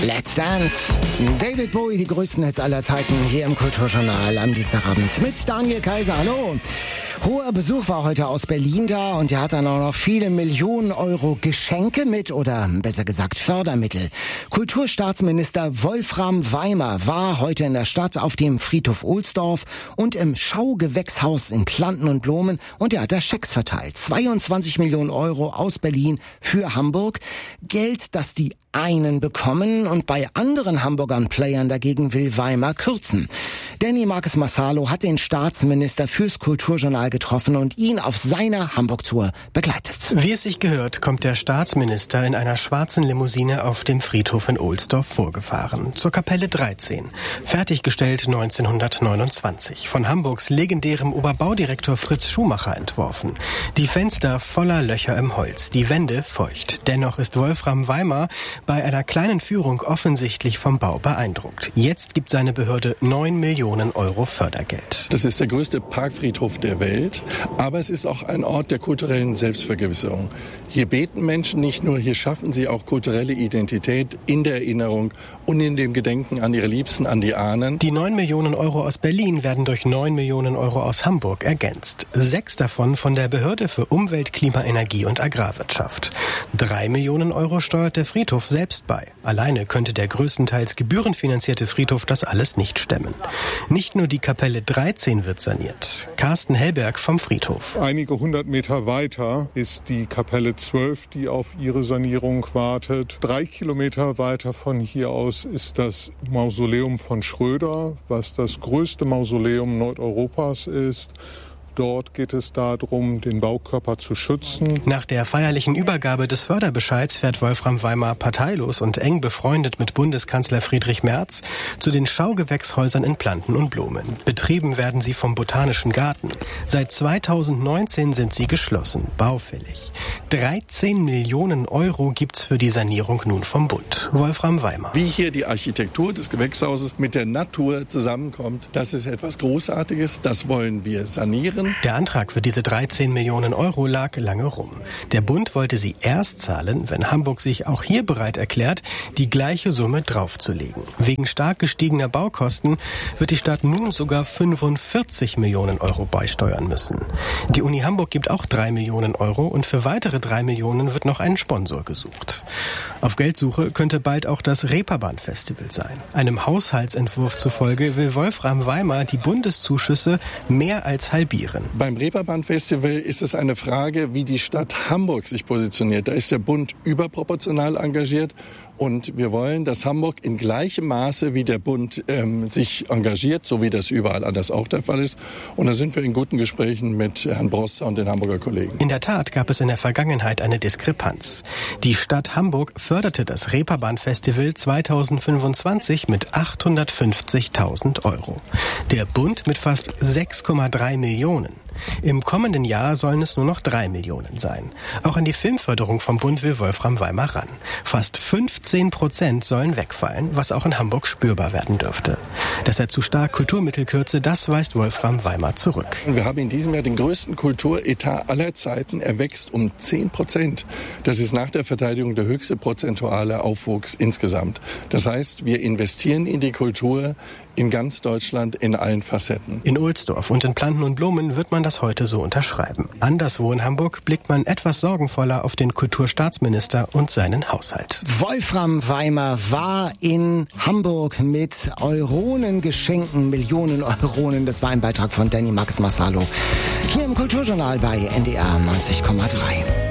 Let's Dance. David Bowie, die größten Hits aller Zeiten hier im Kulturjournal am Dienstagabend mit Daniel Kaiser. Hallo. Hoher Besuch war heute aus Berlin da und er hat dann auch noch viele Millionen Euro Geschenke mit oder besser gesagt Fördermittel. Kulturstaatsminister Wolfram Weimer war heute in der Stadt auf dem Friedhof Ohlsdorf und im Schaugewächshaus in Planten und Blumen und er hat da Schecks verteilt. 22 Millionen Euro aus Berlin für Hamburg. Geld, das die einen bekommen und bei anderen Hamburgern Playern dagegen will Weimer kürzen. Danny Marques Massalo hat den Staatsminister fürs Kulturjournal getroffen und ihn auf seiner Hamburg-Tour begleitet. Wie es sich gehört, kommt der Staatsminister in einer schwarzen Limousine auf dem Friedhof in Ohlsdorf vorgefahren. Zur Kapelle 13. Fertiggestellt 1929. Von Hamburgs legendärem Oberbaudirektor Fritz Schumacher entworfen. Die Fenster voller Löcher im Holz, die Wände feucht. Dennoch ist Wolfram Weimer bei einer kleinen Führung offensichtlich vom Bau beeindruckt. Jetzt gibt seine Behörde 9 Millionen Euro Fördergeld. Das ist der größte Parkfriedhof der Welt, aber es ist auch ein Ort der kulturellen Selbstvergewisserung. Hier beten Menschen nicht nur, hier schaffen sie auch kulturelle Identität in der Erinnerung und in dem Gedenken an ihre Liebsten, an die Ahnen. Die 9 Millionen Euro aus Berlin werden durch 9 Millionen Euro aus Hamburg ergänzt. 6 davon von der Behörde für Umwelt, Klima, Energie und Agrarwirtschaft. 3 Millionen Euro steuert der Friedhof selbst bei. Alleine könnte der größtenteils gebührenfinanzierte Friedhof das alles nicht stemmen. Nicht nur die Kapelle 13 wird saniert. Carsten Hellberg vom Friedhof. Einige 100 Meter weiter ist die Kapelle 12, die auf ihre Sanierung wartet. 3 Kilometer weiter von hier aus ist das Mausoleum von Schröder, was das größte Mausoleum Nordeuropas ist. Dort geht es darum, den Baukörper zu schützen. Nach der feierlichen Übergabe des Förderbescheids fährt Wolfram Weimer parteilos und eng befreundet mit Bundeskanzler Friedrich Merz zu den Schaugewächshäusern in Planten und Blumen. Betrieben werden sie vom Botanischen Garten. Seit 2019 sind sie geschlossen, baufällig. 13 Millionen Euro gibt's für die Sanierung nun vom Bund. Wolfram Weimer. Wie hier die Architektur des Gewächshauses mit der Natur zusammenkommt, das ist etwas Großartiges, das wollen wir sanieren. Der Antrag für diese 13 Millionen Euro lag lange rum. Der Bund wollte sie erst zahlen, wenn Hamburg sich auch hier bereit erklärt, die gleiche Summe draufzulegen. Wegen stark gestiegener Baukosten wird die Stadt nun sogar 45 Millionen Euro beisteuern müssen. Die Uni Hamburg gibt auch 3 Millionen Euro und für weitere 3 Millionen wird noch ein Sponsor gesucht. Auf Geldsuche könnte bald auch das Reeperbahn-Festival sein. Einem Haushaltsentwurf zufolge will Wolfram Weimer die Bundeszuschüsse mehr als halbieren. Beim Reeperbahn-Festival ist es eine Frage, wie die Stadt Hamburg sich positioniert. Da ist der Bund überproportional engagiert und wir wollen, dass Hamburg in gleichem Maße wie der Bund sich engagiert, so wie das überall anders auch der Fall ist. Und da sind wir in guten Gesprächen mit Herrn Brosser und den Hamburger Kollegen. In der Tat gab es in der Vergangenheit eine Diskrepanz. Die Stadt Hamburg förderte das Reeperbahn-Festival 2025 mit 850.000 Euro. Der Bund mit fast 6,3 Millionen. Im kommenden Jahr sollen es nur noch 3 Millionen sein. Auch an die Filmförderung vom Bund will Wolfram Weimer ran. Fast 15% sollen wegfallen, was auch in Hamburg spürbar werden dürfte. Dass er zu stark Kulturmittel kürze, das weist Wolfram Weimer zurück. Wir haben in diesem Jahr den größten Kulturetat aller Zeiten. Er wächst um 10%. Das ist nach der Verteidigung der höchste prozentuale Aufwuchs insgesamt. Das heißt, wir investieren in die Kultur in ganz Deutschland in allen Facetten. In Ohlsdorf und in Planten und Blumen wird man das heute so unterschreiben. Anderswo in Hamburg blickt man etwas sorgenvoller auf den Kulturstaatsminister und seinen Haushalt. Wolfram Weimer war in Hamburg mit Euronengeschenken, Millionen Euronen. Das war ein Beitrag von Danny Marques Massalo hier im Kulturjournal bei NDR 90,3.